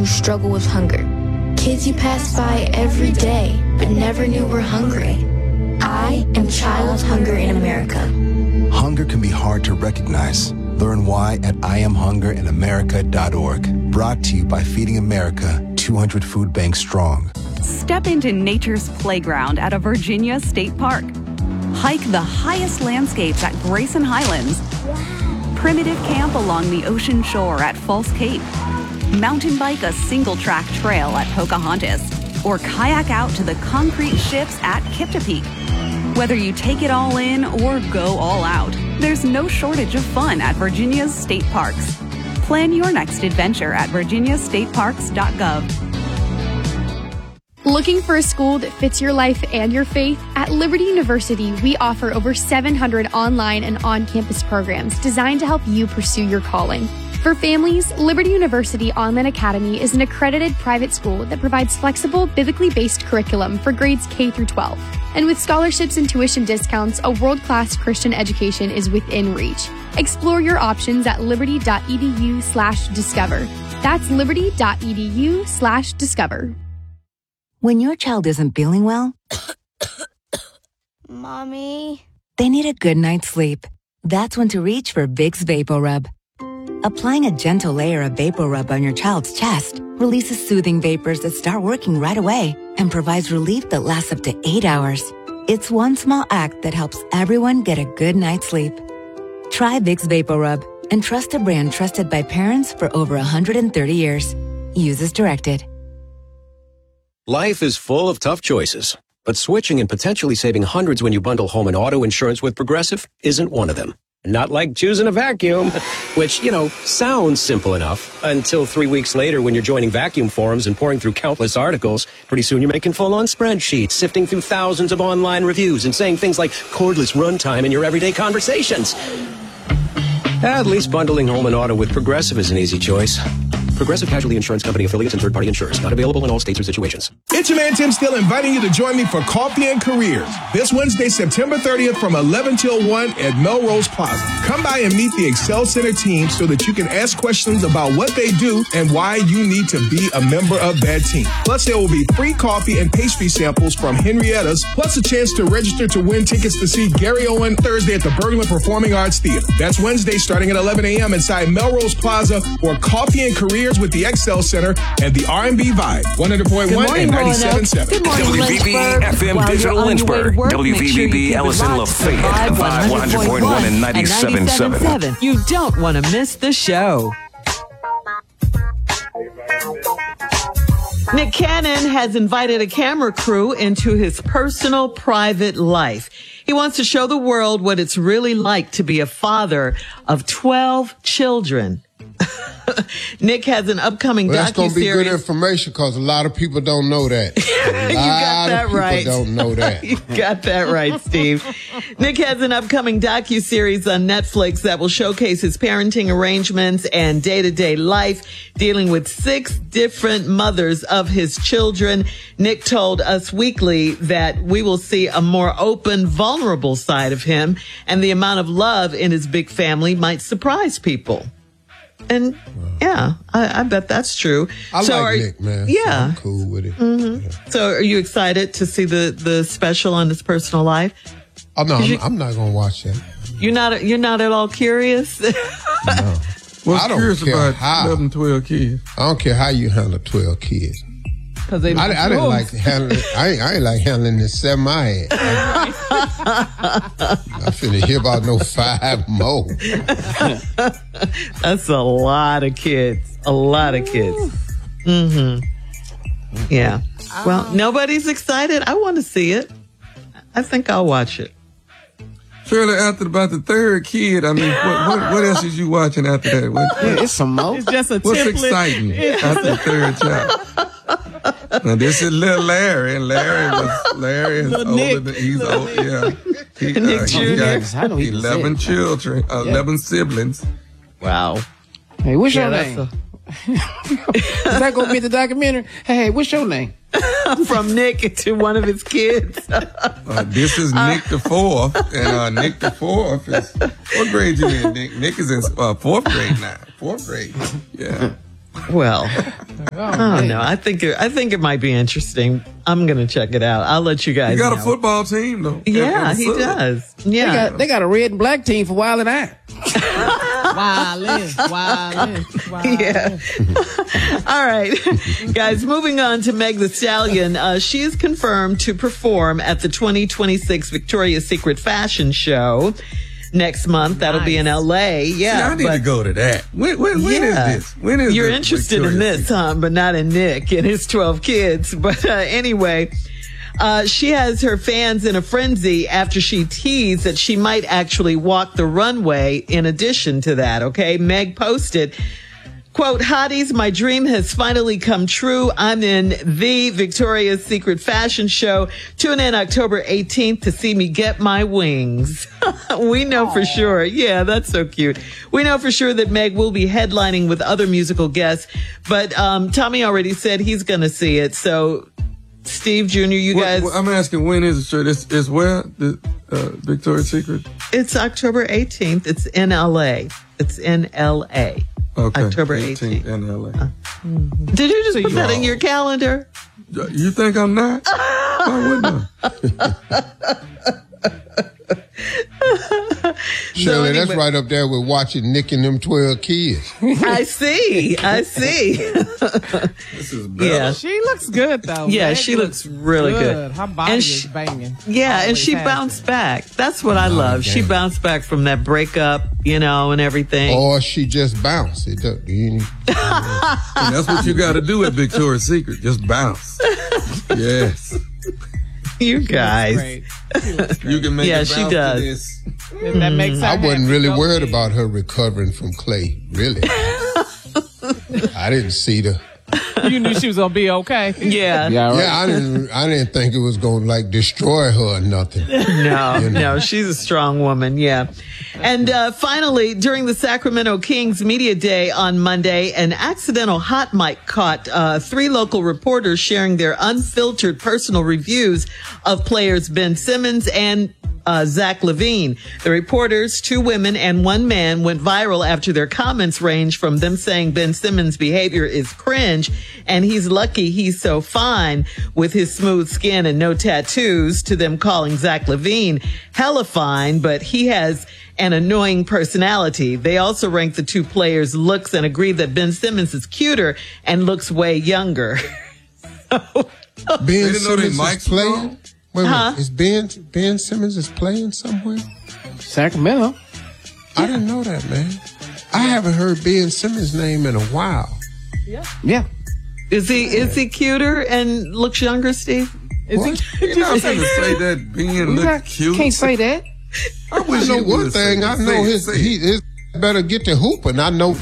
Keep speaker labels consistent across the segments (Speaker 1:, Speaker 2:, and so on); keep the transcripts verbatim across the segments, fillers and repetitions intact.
Speaker 1: who struggle with hunger. Kids you pass by every day, but never knew were hungry. I am Child Hunger in America.
Speaker 2: Hunger can be hard to recognize. Learn why at I am hunger in america dot org. Brought to you by Feeding America, two hundred food banks strong.
Speaker 3: Step into nature's playground at a Virginia state park. Hike the highest landscapes at Grayson Highlands. Wow. Primitive camp along the ocean shore at False Cape. Mountain bike a single-track trail at Pocahontas. Or kayak out to the concrete ships at Kipta Peak. Whether you take it all in or go all out, there's no shortage of fun at Virginia's state parks. Plan your next adventure at virginia state parks dot gov.
Speaker 4: Looking for a school that fits your life and your faith? At Liberty University, we offer over seven hundred online and on-campus programs designed to help you pursue your calling. For families, Liberty University Online Academy is an accredited private school that provides flexible, biblically based curriculum for grades K through twelve. And with scholarships and tuition discounts, a world-class Christian education is within reach. Explore your options at liberty.edu slash discover. That's liberty.edu slash discover.
Speaker 5: When your child isn't feeling well,
Speaker 1: Mommy?
Speaker 5: They need a good night's sleep. That's when to reach for Vicks VapoRub. Applying a gentle layer of VapoRub on your child's chest releases soothing vapors that start working right away and provides relief that lasts up to eight hours. It's one small act that helps everyone get a good night's sleep. Try Vicks VapoRub and trust a brand trusted by parents for over one hundred thirty years. Use as directed.
Speaker 6: Life is full of tough choices, but switching and potentially saving hundreds when you bundle home and auto insurance with Progressive isn't one of them. Not like choosing a vacuum, which, you know, sounds simple enough until three weeks later when you're joining vacuum forums and pouring through countless articles. Pretty soon you're making full-on spreadsheets, sifting through thousands of online reviews and saying things like cordless runtime in your everyday conversations. At least bundling home and auto with Progressive is an easy choice. Progressive Casualty Insurance Company affiliates and third-party insurers. Not available in all states or situations.
Speaker 7: It's your man Tim Steele inviting you to join me for Coffee and Careers this Wednesday, September thirtieth from eleven till one at Melrose Plaza. Come by and meet the Excel Center team so that you can ask questions about what they do and why you need to be a member of that team. Plus, there will be free coffee and pastry samples from Henrietta's, plus a chance to register to win tickets to see Gary Owen Thursday at the Berglund Performing Arts Theater. That's Wednesday starting at eleven a.m. inside Melrose Plaza for Coffee and Careers with the Excel Center and the R and B Vibe. one hundred point one and ninety-seven point seven.
Speaker 8: W V B F M Digital Lynchburg. W V B B Ellison Lafayette. Vibe one hundred point one and ninety-seven point seven.
Speaker 9: You don't want to miss the show. Nick Cannon has invited a camera crew into his personal, private life. He wants to show the world what it's really like to be a father of twelve children. Nick has an upcoming
Speaker 10: well, that's
Speaker 9: docuseries.
Speaker 10: That's going to be good information because a lot of people don't know that. A
Speaker 9: you got that
Speaker 10: of people
Speaker 9: right.
Speaker 10: don't know that.
Speaker 9: You got that right, Steve. Nick has an upcoming docuseries on Netflix that will showcase his parenting arrangements and day-to-day life, dealing with six different mothers of his children. Nick told Us Weekly that we will see a more open, vulnerable side of him, and the amount of love in his big family might surprise people. And yeah, I, I bet that's true.
Speaker 10: I
Speaker 9: so
Speaker 10: like
Speaker 9: are,
Speaker 10: Nick, man.
Speaker 9: Yeah,
Speaker 10: so I'm cool with it.
Speaker 9: Mm-hmm. Yeah. So, are you excited to see the, the special on his personal life?
Speaker 10: Oh no, I'm,
Speaker 9: you,
Speaker 10: I'm not gonna watch that.
Speaker 9: You're not. You're not at all curious.
Speaker 10: No.
Speaker 11: What's
Speaker 10: I don't
Speaker 11: curious
Speaker 10: care
Speaker 11: about
Speaker 10: how,
Speaker 11: eleven, twelve kids?
Speaker 10: I don't care how you handle twelve kids.
Speaker 9: Because they.
Speaker 10: I, I didn't like handling. I ain't, I ain't like handling this seven I had. I finna hear about no five more.
Speaker 9: That's a lot of kids. A lot of kids. Mm-hmm. Yeah. Well, nobody's excited. I want to see it. I think I'll watch it.
Speaker 11: Shirley, after about the third kid, I mean, what what, what else is you watching after that? What,
Speaker 12: yeah, it's some more.
Speaker 9: It's just a
Speaker 11: What's
Speaker 9: template.
Speaker 11: exciting after the third child? Now, this is little Larry, and Larry was Larry is
Speaker 9: Little
Speaker 11: older
Speaker 9: Nick.
Speaker 11: than he's old. Yeah, he,
Speaker 9: Nick
Speaker 11: uh, he
Speaker 9: Junior
Speaker 11: got eleven children, uh,
Speaker 12: Yeah.
Speaker 11: eleven siblings.
Speaker 9: Wow.
Speaker 12: Hey, what's
Speaker 9: Yeah,
Speaker 12: your
Speaker 9: that's
Speaker 12: name?
Speaker 9: a-
Speaker 12: Is that gonna be the documentary? Hey, hey, what's your name?
Speaker 9: From Nick to one of his kids.
Speaker 11: Uh, this is Nick the fourth, and uh, Nick the fourth is what grade you in? Nick Nick is in uh, fourth grade now. Fourth grade. Yeah.
Speaker 9: Well, I don't know. I think it, I think it might be interesting. I'm gonna check it out. I'll let you guys.
Speaker 11: He got
Speaker 9: know.
Speaker 11: a football team though.
Speaker 9: Yeah, he does. Yeah,
Speaker 12: they got, they got a red and black team for Wild and I.
Speaker 13: Wildin', wildin', wildin'.
Speaker 9: Yeah. All right, guys. Moving on to Meg Thee Stallion. Uh, she is confirmed to perform at the twenty twenty-six Victoria's Secret Fashion Show next month. That'll nice. be in L A. Yeah,
Speaker 11: See, I need
Speaker 9: but,
Speaker 11: to go to that. When, when, when
Speaker 9: yeah.
Speaker 11: is this? When is
Speaker 9: You're
Speaker 11: this
Speaker 9: interested
Speaker 11: Victoria's
Speaker 9: in this,
Speaker 11: Secret?
Speaker 9: huh? But not in Nick and his twelve kids. But uh, anyway. Uh, she has her fans in a frenzy after she teased that she might actually walk the runway in addition to that, okay? Meg posted, quote, "Hotties, my dream has finally come true. I'm in the Victoria's Secret Fashion Show. Tune in October eighteenth to see me get my wings." We know Aww. for sure. Yeah, that's so cute. We know for sure that Meg will be headlining with other musical guests, but um, Tommy already said he's going to see it, so... Steve Junior, you
Speaker 11: what,
Speaker 9: guys.
Speaker 11: What, I'm asking, when is it? Sure, it's, it's where the uh, Victoria's Secret.
Speaker 9: It's October eighteenth. It's in L A. It's in L A.
Speaker 11: Okay.
Speaker 9: October eighteenth
Speaker 11: in L A.
Speaker 9: Uh, mm-hmm. Did you just so put you that know. in your calendar?
Speaker 11: You think I'm not? Why wouldn't I?
Speaker 10: Shirley, so anyway, that's right up there with watching Nick and them twelve kids.
Speaker 9: I see. I see.
Speaker 11: This is better.
Speaker 9: Yeah.
Speaker 13: She looks good, though.
Speaker 9: Yeah,
Speaker 13: Meg
Speaker 9: she looks, looks really good.
Speaker 13: good. Her body
Speaker 9: and
Speaker 13: is
Speaker 9: she,
Speaker 13: banging.
Speaker 9: Yeah,
Speaker 13: Always
Speaker 9: and she bounced it. back. That's what I oh, love. Damn. She bounced back from that breakup, you know, and everything.
Speaker 10: Or she just bounced. It does, you know.
Speaker 11: And that's what you got to do at Victoria's Secret. Just bounce. Yes.
Speaker 9: You guys.
Speaker 11: You can make
Speaker 9: yeah,
Speaker 11: it
Speaker 9: she does.
Speaker 13: Mm-hmm. That makes her
Speaker 10: I wasn't really
Speaker 13: go
Speaker 10: worried
Speaker 13: ahead.
Speaker 10: about her recovering from Clay. Really. I didn't see the.
Speaker 13: You knew she was gonna be okay.
Speaker 9: Yeah.
Speaker 12: Yeah, right.
Speaker 10: yeah I didn't. I didn't think it was gonna like destroy her or nothing.
Speaker 9: No,
Speaker 10: you know?
Speaker 9: no, she's a strong woman. Yeah. And uh, finally, during the Sacramento Kings Media Day on Monday, an accidental hot mic caught uh, three local reporters sharing their unfiltered personal reviews of players Ben Simmons and Uh, Zach LaVine. The reporters, two women and one man, went viral after their comments ranged from them saying Ben Simmons' behavior is cringe and he's lucky he's so fine with his smooth skin and no tattoos, to them calling Zach LaVine hella fine, but he has an annoying personality. They also ranked the two players' looks and agreed that Ben Simmons is cuter and looks way younger.
Speaker 10: Ben Simmons is playing? Wait,
Speaker 9: huh?
Speaker 10: wait, is Ben Ben Simmons is playing somewhere?
Speaker 12: Sacramento.
Speaker 10: I didn't know that, man. I haven't heard Ben Simmons' name in a while.
Speaker 9: Yeah.
Speaker 12: Yeah.
Speaker 9: Is he is he cuter and looks younger, Steve? Is
Speaker 10: what?
Speaker 9: he?
Speaker 11: You're not going to say that Ben looks cute.
Speaker 12: Can't say that.
Speaker 10: I, I know one thing. I know his he his better get to hooping. I know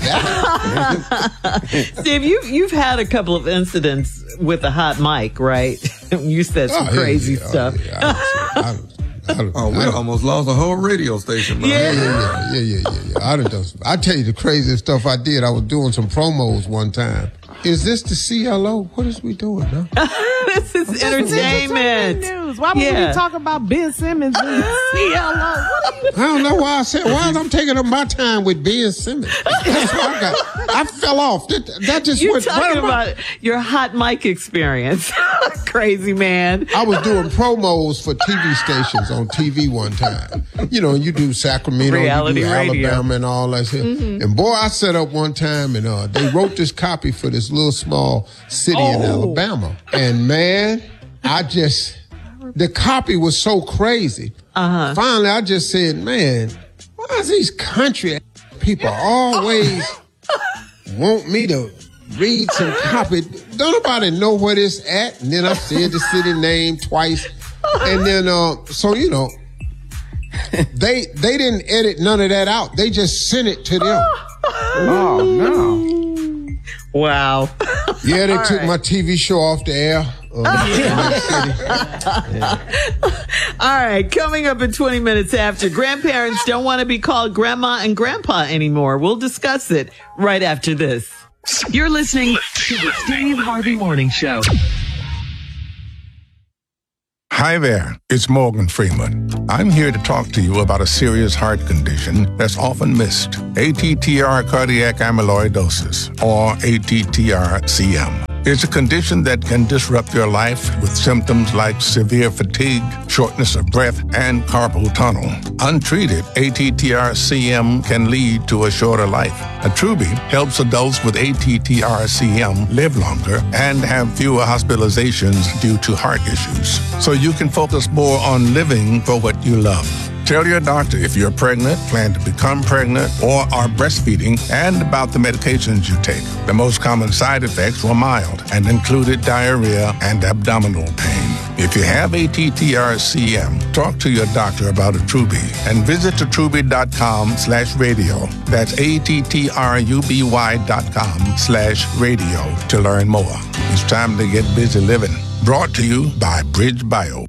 Speaker 10: that.
Speaker 9: Steve, you you've had a couple of incidents with a hot mic, right? You said some
Speaker 10: oh,
Speaker 9: crazy
Speaker 10: yeah,
Speaker 9: stuff.
Speaker 10: Oh, yeah. I, I, I,
Speaker 11: oh, we almost lost a whole radio station. Man.
Speaker 10: Yeah, yeah, yeah, yeah, yeah, yeah. yeah. I done done some, I tell you the craziest stuff I did. I was doing some promos one time. Is this the C L O? What is we doing, huh?
Speaker 9: This is
Speaker 13: this
Speaker 9: entertainment.
Speaker 13: Is news. Why would
Speaker 9: yeah.
Speaker 13: we be talking about Ben Simmons and C L O? What are you?
Speaker 10: I don't know why I said, why I'm taking up my time with Ben Simmons. That's what I got. I fell off. That, that just
Speaker 9: You're
Speaker 10: went
Speaker 9: talking
Speaker 10: right
Speaker 9: about your hot mic experience. Crazy man.
Speaker 10: I was doing promos for T V stations on T V one time. You know, you do Sacramento,
Speaker 9: Reality
Speaker 10: you do
Speaker 9: radio.
Speaker 10: Alabama and all that shit. Mm-hmm. And boy, I set up one time and uh, they wrote this copy for this little small city oh. in Alabama. And man, I just, the copy was so crazy.
Speaker 9: Uh-huh.
Speaker 10: Finally, I just said, man, why is these country people always want me to read some copy? Don't nobody know where this at? And then I said the city name twice. And then, uh, so, you know, they they didn't edit none of that out. They just sent it to them.
Speaker 12: Oh, no.
Speaker 9: Wow.
Speaker 10: Yeah, they
Speaker 9: All
Speaker 10: took
Speaker 9: right.
Speaker 10: my T V show off the air.
Speaker 9: All right, coming up in twenty minutes after, grandparents don't want to be called grandma and grandpa anymore. We'll discuss it right after this.
Speaker 14: You're listening to the Steve Harvey Morning Show. Hi there, it's Morgan Freeman. I'm here to talk to you about a serious heart condition that's often missed, A T T R cardiac amyloidosis, or A T T R C M. It's a condition that can disrupt your life with symptoms like severe fatigue, shortness of breath, and carpal tunnel. Untreated, A T T R C M can lead to a shorter life. Attruby helps adults with A T T R C M live longer and have fewer hospitalizations due to heart issues, so you can focus more on living for what you love. Tell your doctor if you're pregnant, plan to become pregnant, or are breastfeeding, and about the medications you take. The most common side effects were mild and included diarrhea and abdominal pain. If you have A T T R C M, talk to your doctor about Attruby and visit attruby.com slash radio. That's A-T-T-R-U-B-Y dot com slash radio to learn more. It's time to get busy living. Brought to you by Bridge Bio.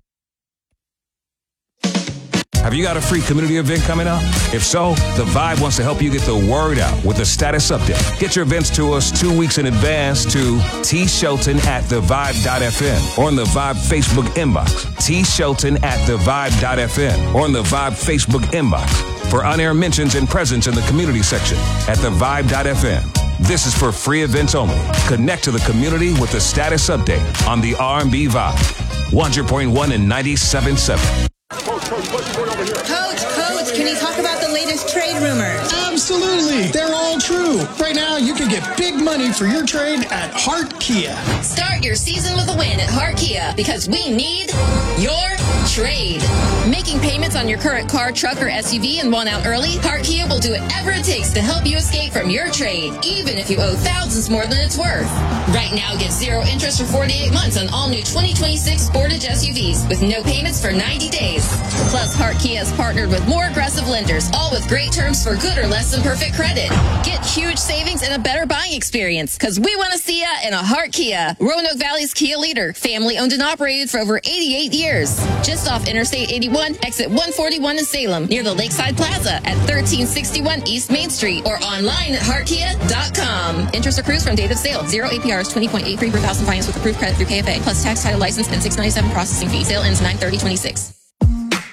Speaker 8: Have you got a free community event coming up? If so, The Vibe wants to help you get the word out with a status update. Get your events to us two weeks in advance to T. Shelton at the vibe dot f m or on the Vibe Facebook inbox. T. Shelton at the vibe dot f m or on the Vibe Facebook inbox for on-air mentions and presence in the community section at the vibe dot f m. This is for free events only. Connect to the community with the status update on the R and B Vibe. one hundred point one and ninety-seven point seven.
Speaker 15: Coach, Coach, can you talk about the latest trade rumors?
Speaker 16: Absolutely. They're all true. Right now, you can get big money for your trade at Hart Kia.
Speaker 17: Start your season with a win at Hart Kia because we need your trade. Making payments on your current car, truck, or S U V and want out early? Hart Kia will do whatever it takes to help you escape from your trade, even if you owe thousands more than it's worth. Right now, get zero interest for forty-eight months on all new twenty twenty-six Sportage S U Vs with no payments for ninety days. Plus, Hart Kia has partnered with more aggressive lenders, all with great terms for good or less than perfect credit. Get huge savings and a better buying experience, because we want to see ya in a Hart Kia. Roanoke Valley's Kia leader, family owned and operated for over eighty-eight years. Just off Interstate eighty-one, exit one forty-one in Salem, near the Lakeside Plaza at thirteen sixty-one East Main Street, or online at hart kia dot com. Interest accrues from date of sale. Zero A P R is twenty point eight three per thousand finance with approved credit through K F A, plus tax, title, license, and six ninety-seven processing fee. Sale ends nine thirty twenty-six.